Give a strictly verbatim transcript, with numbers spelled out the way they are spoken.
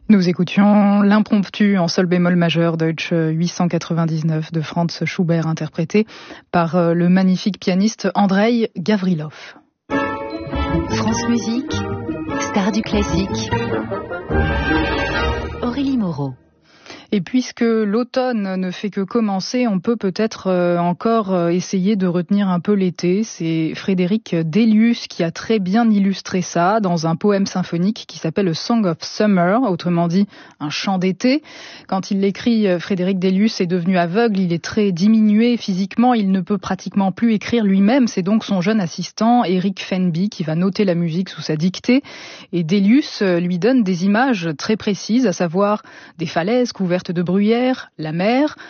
Nous écoutions l'impromptu en sol bémol majeur Deutsch huit cent quatre-vingt-dix-neuf de Franz Schubert, interprété par le magnifique pianiste Andreï Gavrilov. France Musique, star du classique. Aurélie Moreau. Et puisque l'automne ne fait que commencer, on peut peut-être encore essayer de retenir un peu l'été. C'est Frédéric Delius qui a très bien illustré ça dans un poème symphonique qui s'appelle A Song of Summer, autrement dit un chant d'été. Quand il l'écrit, Frédéric Delius est devenu aveugle, il est très diminué physiquement, il ne peut pratiquement plus écrire lui-même. C'est donc son jeune assistant, Eric Fenby, qui va noter la musique sous sa dictée. Et Delius lui donne des images très précises, à savoir des falaises couvertes de bruyère, la mer,